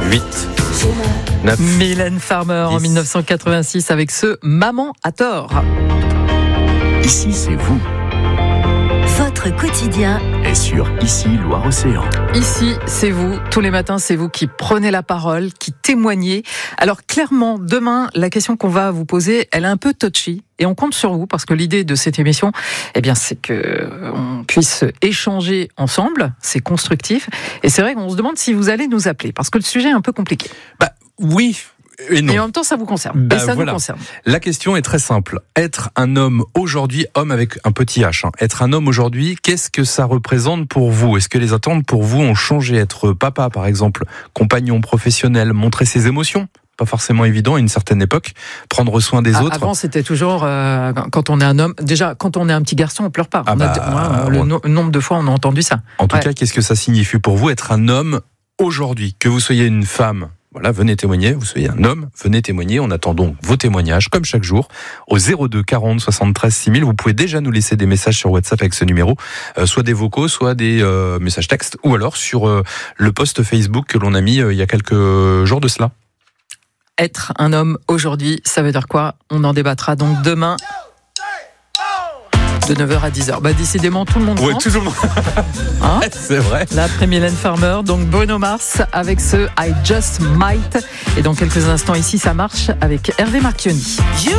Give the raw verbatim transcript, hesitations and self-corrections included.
huit, neuf. Mylène Farmer en dix. dix-neuf cent quatre-vingt-six avec ce Maman a tort. Ici, c'est vous. Votre quotidien Et sur Ici, Loire-Océan. Ici, c'est vous. Tous les matins, c'est vous qui prenez la parole, qui témoignez. Alors clairement, demain, la question qu'on va vous poser, elle est un peu touchy. Et on compte sur vous, parce que l'idée de cette émission, eh bien, c'est que on puisse échanger ensemble. C'est constructif. Et c'est vrai qu'on se demande si vous allez nous appeler, parce que le sujet est un peu compliqué. Bah oui. Et non. Et en même temps, ça vous concerne. Bah, et ça voilà. nous concerne. La question est très simple. Être un homme aujourd'hui, homme avec un petit H, hein. Être un homme aujourd'hui, qu'est-ce que ça représente pour vous ? Est-ce que les attentes pour vous ont changé ? Être papa, par exemple, compagnon professionnel, montrer ses émotions ? Pas forcément évident à une certaine époque. Prendre soin des Ah, autres. Avant, c'était toujours euh, quand on est un homme. Déjà, quand on est un petit garçon, on pleure pas. Ah On a- bah, moi, le on- no- nombre de fois, on a entendu ça. En tout Ouais. cas, qu'est-ce que ça signifie pour vous être un homme aujourd'hui ? Que vous soyez une femme, voilà, venez témoigner. Vous soyez un homme, venez témoigner. On attend donc vos témoignages, comme chaque jour, au zéro deux quarante soixante-treize six mille. Vous pouvez déjà nous laisser des messages sur WhatsApp avec ce numéro, euh, soit des vocaux, soit des euh, messages textes, ou alors sur euh, le post Facebook que l'on a mis euh, il y a quelques jours de cela. Être un homme aujourd'hui, ça veut dire quoi ? On en débattra donc demain de neuf heures à dix heures. Bah, décidément, tout le monde Ouais, chante, toujours. hein. C'est vrai. Là, après Mylène Farmer, donc Bruno Mars avec ce I Just Might. Et dans quelques instants ici, ça marche avec Hervé Marchionni.